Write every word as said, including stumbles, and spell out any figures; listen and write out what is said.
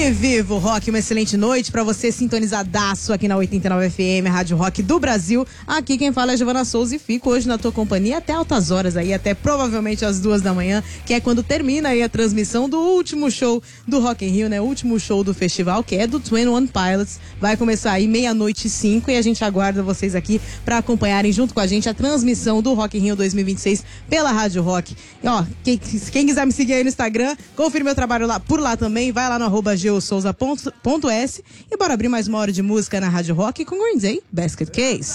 E viva o rock, uma excelente noite pra você sintonizadaço aqui na oitenta e nove F M, Rádio Rock do Brasil. Aqui quem fala é Giovana Souza e fico hoje na tua companhia até altas horas aí, até provavelmente às duas da manhã, que é quando termina aí a transmissão do último show do Rock in Rio, né? O último show do festival, que é do Twenty One Pilots. Vai começar aí meia-noite e cinco e a gente aguarda vocês aqui pra acompanharem junto com a gente a transmissão do Rock in Rio dois mil e vinte e seis pela Rádio Rock. E ó, quem, quem quiser me seguir aí no Instagram, confira meu trabalho lá, por lá também, vai lá no arroba geosouza ponto s e bora abrir mais uma hora de música na Rádio Rock com Green Day, Basket Case.